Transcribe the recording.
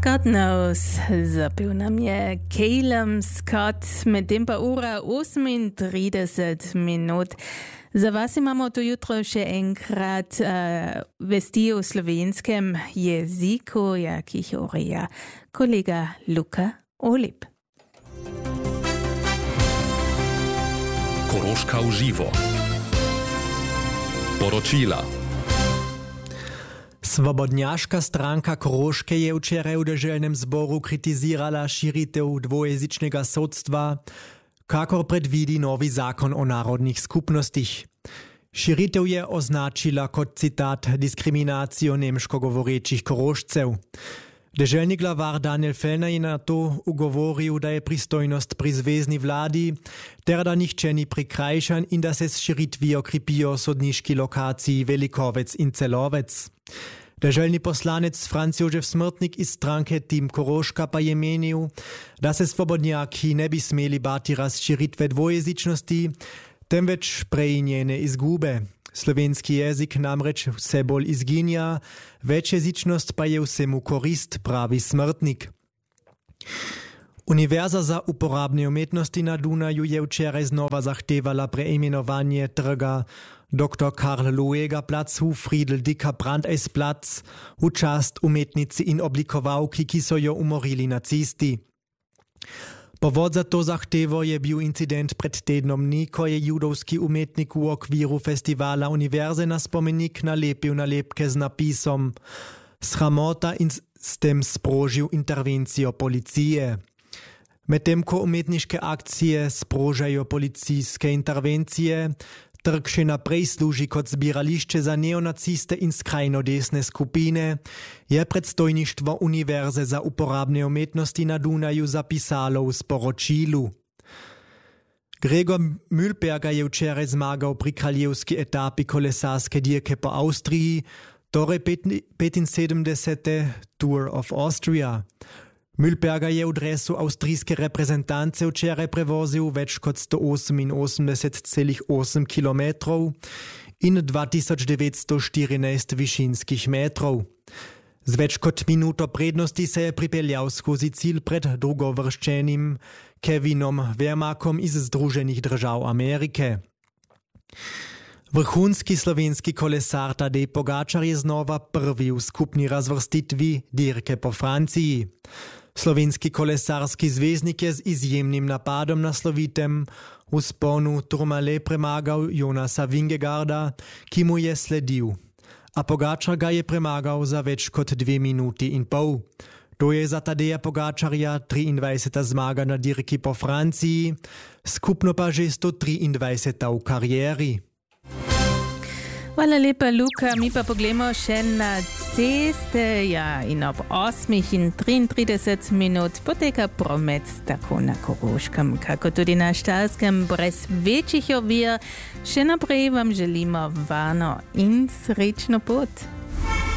God knows, zapił na mnie Caleb Scott, medtem pa ura 38 minut. Za was imamo to jutro še enkrat vesti o slovenskem jeziku, jak jih ureja kolega Luka Olip. Koroška v živo. Poročila. Svobodnjaška stranka Koroške je včeraj v deželnem zboru kritizirala širitev dvojezičnega sodstva, kakor predvidi novi zakon o narodnih skupnostih. Širitev je označila kot citat diskriminacijo nemško govorečih Korošcev. Deželni glavar Daniel Fellner je na to ugovoril, da je pristojnost pri zvezni vladi, ter da nihče ni prikrajšan in da se s širitvijo kripijo sodniški lokaciji Velikovec in Celovec. Deželni poslanec Franz Jožef Smrtnik iz stranke Team Koroška pa je menil, da se svobodnjaki ne bi smeli bati razširitve dvojezičnosti, temveč prej njene izgube. Slovenski jezik namreč vse bolj izginja, večjezičnost pa je vsemu korist, pravi Smrtnik. Univerza za uporabne umetnosti na Dunaju je včeraj znova zahtevala preimenovanje trga Dr. Karl Loega plac v Friedel Dicker Brandeis plac v čast umetnici in oblikovalki, ki so jo umorili nacisti. Povod za to zahtevo je bil incident pred tednom dni, ko je judovski umetnik v okviru festivala univerze na spomenik nalepil nalepke z napisom "Sramota" in s tem sprožil intervencijo policije. Medtem ko umetniške akcije sprožajo policijske intervencije, trg še naprej služi kot zbirališče za neonaciste in skrajno desne skupine, je predstojništvo Univerze za uporabne umetnosti na Dunaju zapisalo v sporočilu. Gregor Mühlberger je včeraj zmagal pri kraljevski etapi kolesarske dirke po Avstriji, torej 75. Tour of Austria. Mühlberger je v dresu avstrijske reprezentance včeraj prevozil več kot 188,8 km in 2914 višinskih metrov. Z več kot minuto prednosti se je pripeljal skozi cilj pred drugovrščenim Kevinom Vermakom iz Združenih držav Amerike. Vrhunski slovenski kolesar Tadej Pogačar je znova prvi v skupni razvrstitvi dirke po Franciji. Slovenski kolesarski zvezdnik je z izjemnim napadom na slovitem vzponu Tourmalet premagal Jonasa Vingegaarda, ki mu je sledil. A Pogačar ga je premagal za več kot 2 minuti in pol. To je za Tadeja Pogačarja 23. zmaga na dirki po Franciji, skupno pa že 123. v karieri. Hvala lepa, Luka. Mi pa poglejmo še na ceste. Ja, in ob 8:33 poteka promet tako na Koroškem, kako tudi na Štajerskem, brez večjih ovir. Še naprej vam želimo varno in srečno pot.